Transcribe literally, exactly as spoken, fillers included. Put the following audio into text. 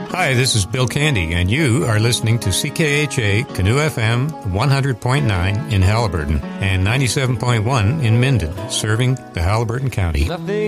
Hi, this is Bill Candy, and you are listening to C K H A Canoe F M one hundred point nine in Haliburton and ninety-seven point one in Minden, serving the Haliburton County. Nothing